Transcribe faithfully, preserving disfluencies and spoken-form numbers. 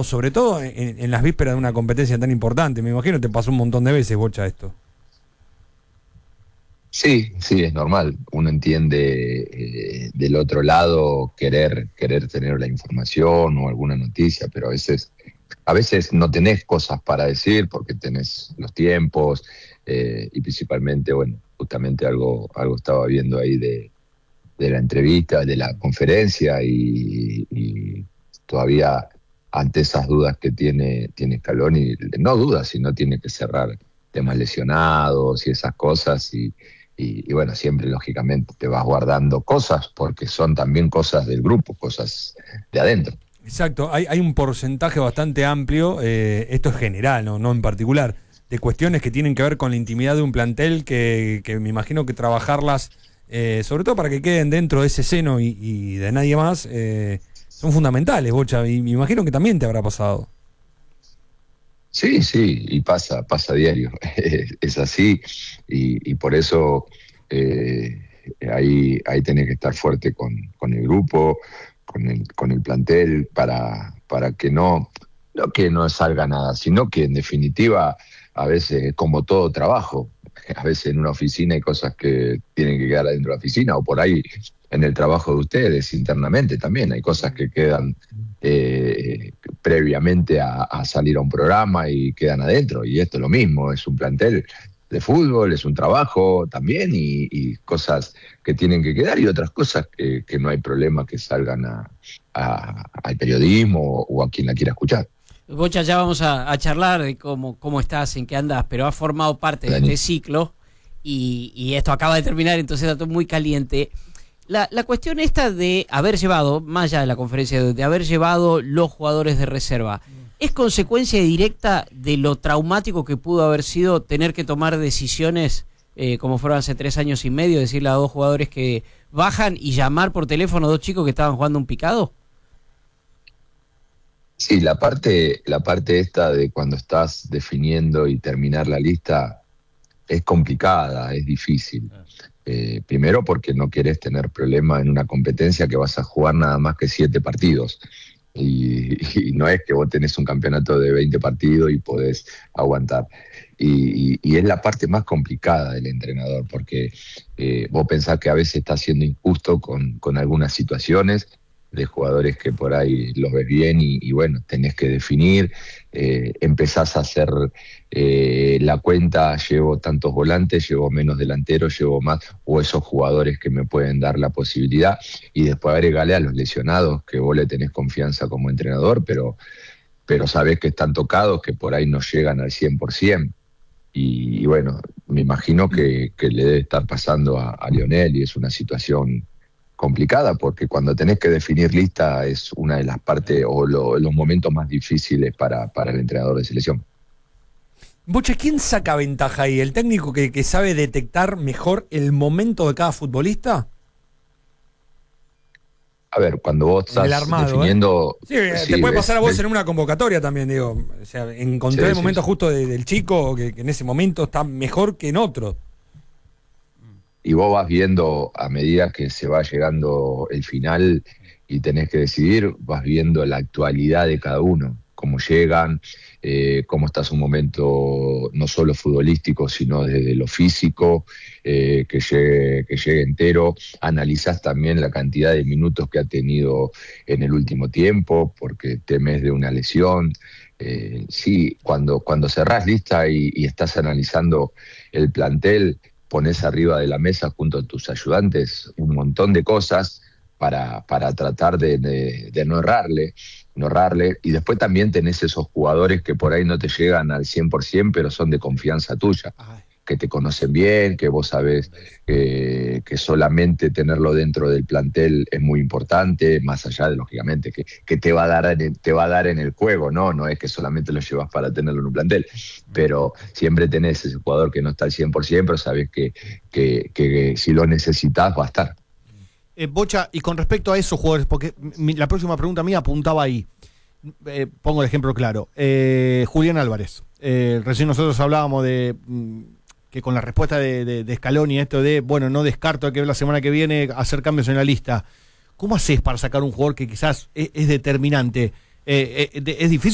sobre todo en, en las vísperas de una competencia tan importante. Me imagino que te pasó un montón de veces, Bocha, esto. Sí, sí, es normal. Uno entiende eh, del otro lado querer, querer tener la información o alguna noticia, pero a veces, a veces no tenés cosas para decir porque tenés los tiempos eh, y principalmente, bueno, justamente algo, algo estaba viendo ahí de, de la entrevista, de la conferencia y, y todavía ante esas dudas que tiene, tiene Scaloni, no dudas, sino tiene que cerrar temas lesionados y esas cosas y Y, y bueno, siempre lógicamente te vas guardando cosas porque son también cosas del grupo, cosas de adentro. Exacto, hay, hay un porcentaje bastante amplio, eh, esto es general, ¿no? No en particular, de cuestiones que tienen que ver con la intimidad de un plantel que, que me imagino que trabajarlas, eh, sobre todo para que queden dentro de ese seno y, y de nadie más, eh, son fundamentales, Bocha, y me imagino que también te habrá pasado. Sí, sí, y pasa, pasa a diario, es así, y, y por eso eh, ahí, ahí tenés que estar fuerte con, con el grupo, con el, con el plantel, para, para que no, no que no salga nada, sino que en definitiva, a veces, como todo trabajo, a veces en una oficina hay cosas que tienen que quedar adentro de la oficina, o por ahí en el trabajo de ustedes internamente también, hay cosas que quedan eh, previamente a, a salir a un programa y quedan adentro, y esto es lo mismo, es un plantel de fútbol, es un trabajo también, y, y cosas que tienen que quedar y otras cosas que, que no hay problema que salgan a, a, al periodismo o a quien la quiera escuchar. Bocha, ya vamos a, a charlar de cómo, cómo estás, en qué andas, pero has formado parte de este ciclo y, y esto acaba de terminar, entonces está todo muy caliente. La, la cuestión esta de haber llevado, más allá de la conferencia, de, de haber llevado los jugadores de reserva, ¿es consecuencia directa de lo traumático que pudo haber sido tener que tomar decisiones, eh, como fueron hace tres años y medio, decirle a dos jugadores que bajan y llamar por teléfono a dos chicos que estaban jugando un picado? Sí, la parte, la parte esta de cuando estás definiendo y terminar la lista es complicada, es difícil. Eh, primero porque no querés tener problema en una competencia que vas a jugar nada más que siete partidos. Y, y no es que vos tenés un campeonato de veinte partidos y podés aguantar. Y, y, y es la parte más complicada del entrenador, porque eh, vos pensás que a veces estás siendo injusto con, con algunas situaciones de jugadores que por ahí los ves bien y, y bueno, tenés que definir, eh, empezás a hacer eh, la cuenta, llevo tantos volantes, llevo menos delanteros, llevo más, o esos jugadores que me pueden dar la posibilidad, y después agregale a los lesionados, que vos le tenés confianza como entrenador, pero, pero sabés que están tocados, que por ahí no llegan al cien por ciento. Y, y bueno, me imagino que, que le debe estar pasando a, a Lionel, y es una situación complicada, porque cuando tenés que definir lista es una de las partes o lo, los momentos más difíciles para, para el entrenador de selección. Bocha, ¿quién saca ventaja ahí? ¿El técnico que, que sabe detectar mejor el momento de cada futbolista? A ver, cuando vos estás armado, definiendo... ¿eh? Sí, sí, te puede pasar a vos ves, en una convocatoria también, digo. O sea, encontrar sí, el momento sí, justo de, del chico que, que en ese momento está mejor que en otro. Y vos vas viendo a medida que se va llegando el final y tenés que decidir, vas viendo la actualidad de cada uno, cómo llegan, eh, cómo está su momento no solo futbolístico, sino desde lo físico, eh, que, llegue, que llegue entero. Analizás también la cantidad de minutos que ha tenido en el último tiempo, porque temes de una lesión. Eh, sí, cuando, cuando cerrás lista y, y estás analizando el plantel, pones arriba de la mesa junto a tus ayudantes un montón de cosas para, para tratar de, de, de no errarle, no errarle, y después también tenés esos jugadores que por ahí no te llegan al cien por ciento, pero son de confianza tuya, que te conocen bien, que vos sabés que, que solamente tenerlo dentro del plantel es muy importante, más allá de, lógicamente, que, que te va a dar en, te va a dar en el juego, ¿no? No es que solamente lo llevas para tenerlo en un plantel, pero siempre tenés ese jugador que no está al cien por ciento, pero sabés que, que, que, que si lo necesitas va a estar. Eh, Bocha, y con respecto a esos jugadores, porque mi, la próxima pregunta mía apuntaba ahí, eh, pongo el ejemplo claro, eh, Julián Álvarez, eh, recién nosotros hablábamos de... Mm, que con la respuesta de, de, de Scaloni, esto de, bueno, no descarto que la semana que viene hacer cambios en la lista. ¿Cómo haces para sacar un jugador que quizás es, es determinante? Eh, eh, ¿Es difícil